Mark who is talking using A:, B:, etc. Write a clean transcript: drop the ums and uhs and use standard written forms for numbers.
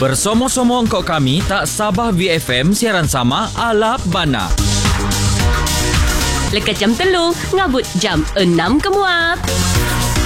A: Bersama-sama engkau kami tak Sabah VFM siaran sama ala bana.
B: Lekat jam 3, ngabut jam 6 ke muat.